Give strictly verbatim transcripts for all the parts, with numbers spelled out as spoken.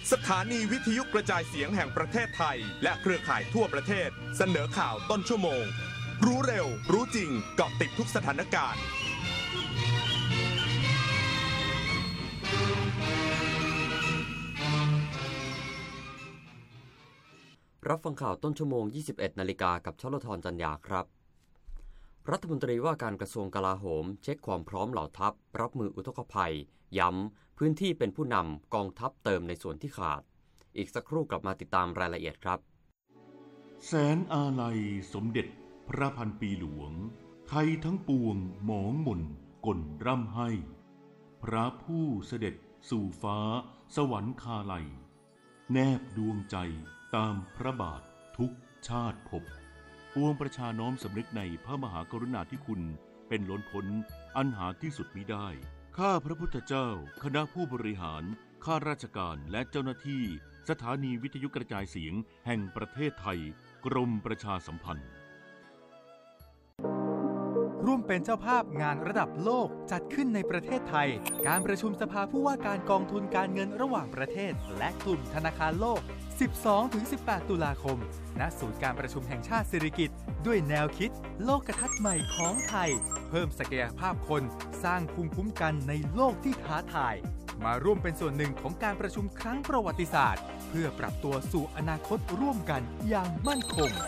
สถานีวิทยุกระจายเสียงแห่งประเทศไทยและเครือข่ายทั่วประเทศเสนอข่าวต้นชั่วโมงรู้เร็วรู้จริงเกาะติดทุกสถานการณ์รับฟังข่าวต้นชั่วโมง ยี่สิบเอ็ดนาฬิกากับชลธรจันยาครับรัฐมนตรีว่าการกระทรวงกลาโหมเช็คความพร้อมเหล่าทัพรับมืออุทกภัยย้ำพื้นที่เป็นผู้นำกองทัพเติมในส่วนที่ขาดอีกสักครู่กลับมาติดตามรายละเอียดครับแสนอาลัยสมเด็จพระพันปีหลวงไทยทั้งปวงหมองหม่นก่นร่ำให้พระผู้เสด็จสู่ฟ้าสวรรคาลัยแนบดวงใจตามพระบาททุกชาติภพปวงประชาน้อมสำนึกในพระมหากรุณาธิคุณเป็นล้นพ้นอันหาที่สุดมิได้ข้าพระพุทธเจ้าคณะผู้บริหารข้าราชการและเจ้าหน้าที่สถานีวิทยุกระจายเสียงแห่งประเทศไทยกรมประชาสัมพันธ์ร่วมเป็นเจ้าภาพงานระดับโลกจัดขึ้นในประเทศไทยการประชุมสภาผู้ว่าการกองทุนการเงินระหว่างประเทศและกลุ่มธนาคารโลก สิบสองถึงสิบแปด ตุลาคมณศูนย์การประชุมแห่งชาติสิริกิติ์ด้วยแนวคิดโลกทัศน์ใหม่ของไทยเพิ่มศักยภาพคนสร้างภูมิคุ้มกันในโลกที่ท้าทายมาร่วมเป็นส่วนหนึ่งของการประชุมครั้งประวัติศาสตร์เพื่อปรับตัวสู่อนาคตร่วมกันอย่างมั่นคง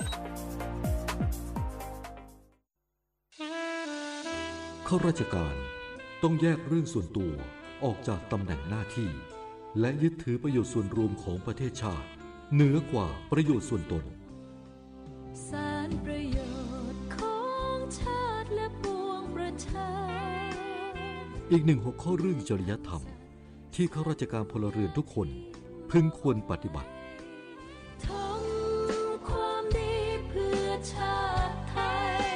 ข้าราชการต้องแยกเรื่องส่วนตัวออกจากตำแหน่งหน้าที่และยึดถือประโยชน์ส่วนรวมของประเทศชาติเหนือกว่าประโยชน์ส่วนตนสารประโยชน์ของชาติและปวงประชาอีกหนึ่งหัวข้อเรื่องจริยธรรมที่ข้าราชการพลเรือนทุกคนพึงควรปฏิบัติทำความดีเพื่อชาติไทย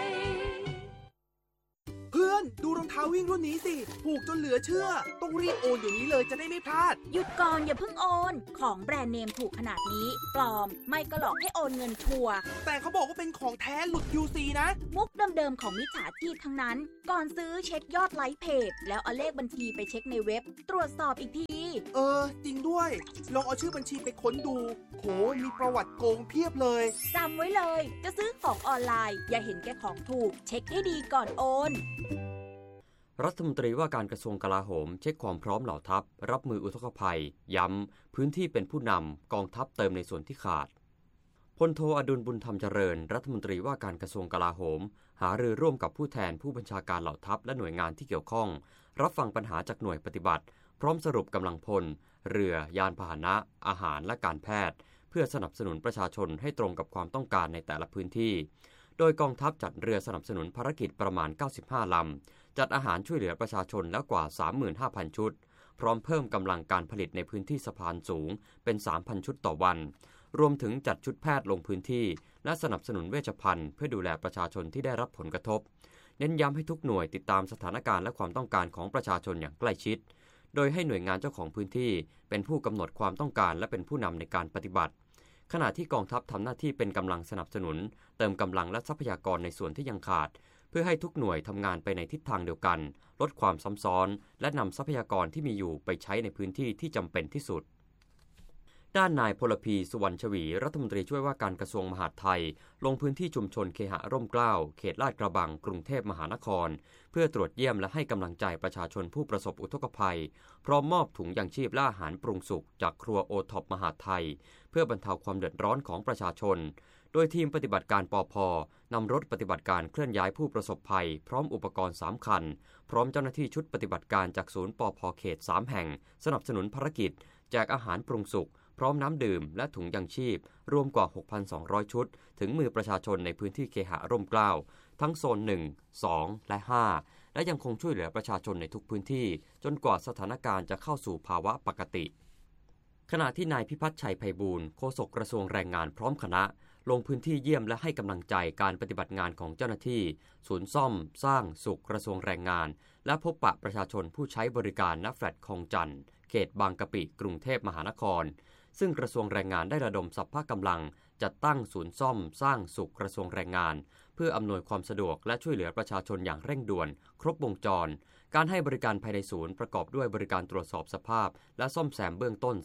เพื่อนดูรองเท้าวิ่งรุ่นนี้สิถูกจนเหลือเชื่อต้องรีบโอนเดี๋ยวนี้เลยจะได้ไม่พลาดหยุดก่อนอย่าเพิ่งโอนของแบรนด์เนมถูกขนาดนี้ปลอมไม่ก็หลอกให้โอนเงินชัวร์แต่เขาบอกว่าเป็นของแท้หลุด คิว ซี นะมุกเดิมๆของมิจฉาชีพทั้งนั้นก่อนซื้อเช็คยอดไลค์เพจแล้วเอาเลขบัญชีไปเช็คในเว็บตรวจสอบอีกทีเออจริงด้วยลองเอาชื่อบัญชีไปค้นดูโหมีประวัติโกงเพียบเลยจำไว้เลยจะซื้อของออนไลน์อย่าเห็นแก่ของถูกเช็คให้ดีก่อนโอนรัฐมนตรีว่าการกระทรวงกลาโหมเช็คความพร้อมเหล่าทัพรับมืออุทกภัยย้ำพื้นที่เป็นผู้นำกองทัพเติมในส่วนที่ขาดพลโทอดุลบุญธรรมเจริญรัฐมนตรีว่าการกระทรวงกลาโหมหารือร่วมกับผู้แทนผู้บัญชาการเหล่าทัพและหน่วยงานที่เกี่ยวข้องรับฟังปัญหาจากหน่วยปฏิบัติพร้อมสรุปกำลังพลเรือยานพาหนะอาหารและการแพทย์เพื่อสนับสนุนประชาชนให้ตรงกับความต้องการในแต่ละพื้นที่โดยกองทัพจัดเรือสนับสนุนภารกิจประมาณเก้าสิบห้าลำจัดอาหารช่วยเหลือประชาชนแล้วกว่า สามหมื่นห้าพัน ชุดพร้อมเพิ่มกำลังการผลิตในพื้นที่สะพานสูงเป็น สามพัน ชุดต่อวันรวมถึงจัดชุดแพทย์ลงพื้นที่และสนับสนุนเวชภัณฑ์เพื่อดูแลประชาชนที่ได้รับผลกระทบเน้นย้ำให้ทุกหน่วยติดตามสถานการณ์และความต้องการของประชาชนอย่างใกล้ชิดโดยให้หน่วยงานเจ้าของพื้นที่เป็นผู้กำหนดความต้องการและเป็นผู้นำในการปฏิบัติขณะที่กองทัพทำหน้าที่เป็นกำลังสนับสนุนเติมกำลังและทรัพยากรในส่วนที่ยังขาดเพื่อให้ทุกหน่วยทำงานไปในทิศทางเดียวกันลดความซ้ำซ้อนและนำทรัพยากรที่มีอยู่ไปใช้ในพื้นที่ที่จำเป็นที่สุดด้านนายพลพีสุวรรณชวีรัฐมนตรีช่วยว่าการกระทรวงมหาดไทยลงพื้นที่ชุมชนเคหะร่มเกล้าเขตลาดกระบังกรุงเทพมหานครเพื่อตรวจเยี่ยมและให้กำลังใจประชาชนผู้ประสบอุทกภัยพร้อมมอบถุงยางชีพและอาหารปรุงสุกจากครัวโอท็อปมหาดไทยเพื่อบรรเทาความเดือดร้อนของประชาชนโดยทีมปฏิบัติการปภ.นำรถปฏิบัติการเคลื่อนย้ายผู้ประสบภัยพร้อมอุปกรณ์สามคันพร้อมเจ้าหน้าที่ชุดปฏิบัติการจากศูนย์ปภ.เขตสามแห่งสนับสนุนภารกิจแจกอาหารปรุงสุกพร้อมน้ำดื่มและถุงยางชีพรวมกว่า หกพันสองร้อย ชุดถึงมือประชาชนในพื้นที่เคหะร่มเกล้าทั้งโซนหนึ่ง สองและห้าและยังคงช่วยเหลือประชาชนในทุกพื้นที่จนกว่าสถานการณ์จะเข้าสู่ภาวะปกติขณะที่นายพิพัฒน์ชัยไพบูลย์โฆษกกระทรวงแรงงานพร้อมคณะลงพื้นที่เยี่ยมและให้กำลังใจการปฏิบัติงานของเจ้าหน้าที่ศูนย์ซ่อมสร้างสุขกระทรวงแรงงานและพบปะประชาชนผู้ใช้บริการณแฟลตคลองจันทน์เขตบางกะปิกรุงเทพมหานครซึ่งกระทรวงแรงงานได้ระดมสรรพกำลังจัดตั้งศูนย์ซ่อมสร้างสุขกระทรวงแรงงานเพื่ออำนวยความสะดวกและช่วยเหลือประชาชนอย่างเร่งด่วนครบวงจรการให้บริการภายในศูนย์ประกอบด้วยบริการตรวจสอบสภาพและซ่อมแซมเบื้องต้นสำหรับ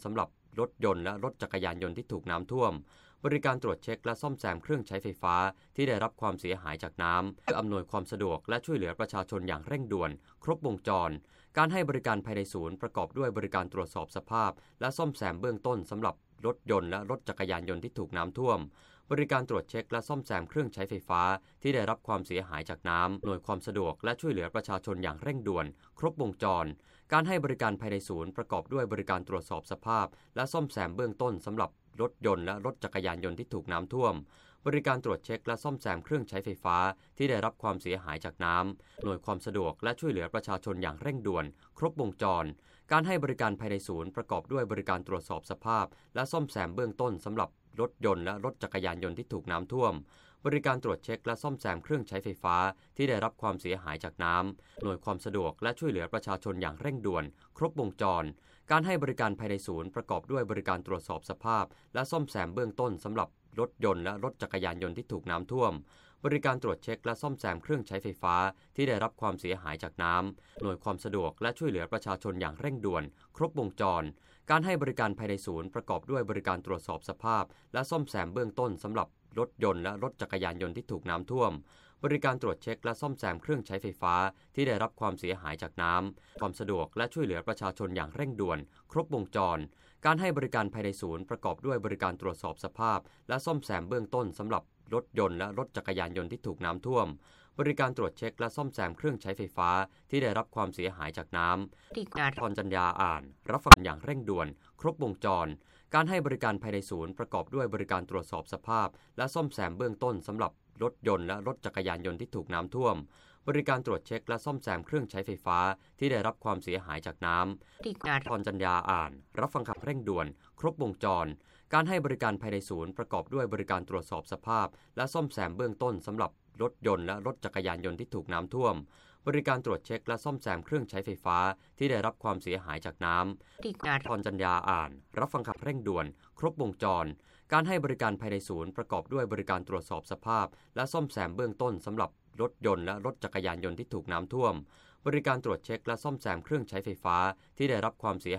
รถยนต์และรถจักรยานยนต์ที่ถูกน้ำท่วมบริการตรวจเช็คและซ่อมแซมเครื่องใช้ไฟฟ้าที่ได้รับความเสียหายจากน้ำเพื่ออำนวยความสะดวกและช่วยเหลือประชาชนอย่างเร่งด่วนครบวงจรการให้บริการภายในศูนย์ประกอบด้วยบริการตรวจสอบสภาพและซ่อมแซมเบื้องต้นสำหรับรถยนต์และรถจักรยานยนต์ที่ถูกน้ำท่วมบริการตรวจเช็คและซ่อมแซมเครื่องใช้ไฟฟ้าที่ได้รับความเสียหายจากน้ำหน่วยความสะดวกและช่วยเหลือประชาชนอย่างเร่งด่วนครบวงจรการให้บริการภายในศูนย์ประกอบด้วยบริการตรวจสอบสภาพและซ่อมแซมเบื้องต้นสำหรับรถยนต์และรถจักรยานยนต์ที่ถูกน้ำท่วมบริการตรวจเช็คและซ่อมแซมเครื่องใช้ไฟฟ้าที่ได้รับความเสียหายจากน้ำหน่วยความสะดวกและช่วยเหลือประชาชนอย่างเร่งด่วนครบวงจรการให้บริการภายในศูนย์ประกอบด้วยบริการตรวจสอบสภาพและซ่อมแซมเบื้องต้นสำหรับรถยนต์และรถจักรยานยนต์ที่ถูกน้ำท่วมบริการตรวจเช็คและซ่อมแซมเครื่องใช้ไฟฟ้าที่ได้รับความเสียหายจากน้ำหน่วยความสะดวกและช่วยเหลือประชาชนอย่างเร่งด่วนครบวงจรการให้บริการภายในศูนย์ประกอบด้วยบริการตรวจสอบสภาพและซ่อมแซมเบื้องต้นสำหรับรถยนต์และรถจักรยานยนต์ที่ถูกน้ำท่วมบริการตรวจเช็คและซ่อมแซมเครื่องใช้ไฟฟ้าที่ได้รับความเสียหายจากน้ำหน่วยความสะดวกและช่วยเหลือประชาชนอย่างเร่งด่วนครบวงจรการให้บริการภายในศูนย์ประกอบด้วยบริการตรวจสอบสภาพและซ่อมแซมเบื้องต้นสำหรับรถยนต์และรถจักรยานยนต์ที่ถูกน้ำท่วมบริการตรวจเช็คและซ่อมแซมเครื่องใช้ไฟฟ้าที่ได้รับความเสียหายจากน้ำความสะดวกและช่วยเหลือประชาชนอย่างเร่งด่วนครบวงจรการให้บริการภายในศูนย์ประกอบด้วยบริการตรวจสอบสภาพและซ่อมแซมเบื้องต้นสำหรับรถยนต์และรถจักรยานยนต์ที่ถูกน้ำท่วมบริการตรวจเช็คและซ่อมแซมเครื่องใช้ไฟฟ้าที่ได้รับความเสียหายจากน้ำที่การพรจัญญาอ่านรับฟังอย่างเร่งด่วนครบวงจรการให้บริการภายในศูนย์ประกอบด้วยบริการตรวจสอบสภาพและซ่อมแซมเบื้องต้นสำหรับรถยนต์และรถจักรยานยนต์ที่ถูกน้ำท่วมบริการตรวจเช็คและซ่อมแซมเครื่องใช้ไฟฟ้าที่ได้รับความเสียหายจากน้ำที่การพรจัญญาอ่านรับฟังคำเร่งด่วนครบวงจรการให้บริการภายในศูนย์ประกอบด้วยบริการตรวจสอบสภาพและซ่อมแซมเบื้องต้นสำหรับรถยนต์และรถจักรยานยนต์ที่ถูกน้ำท่วมบริการตรวจเช็คและซ่อมแซมเครื่องใช้ไฟฟ้าที่ได้รับความเสียหายจากน้ำที่การพรจัญญาอ่านรับฟังคำเร่งด่วนครบวงจรการให้บริการภายในศูนย์ประกอบด้วยบริการตรวจสอบสภาพและซ่อมแซมเบื้องต้นสำหรับรถยนต์และรถจักรยานยนต์ที่ถูกน้ำท่วมบริการตรวจเช็คและซ่อมแซมเครื่องใช้ไฟฟ้าที่ได้รับความเสีย